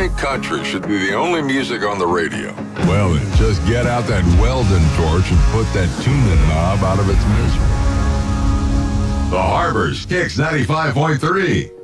think country should be the only music on the radio? Well, then, just get out that Weldon torch and put that tuning knob out of its misery. The Harbor's Kicks 95.3.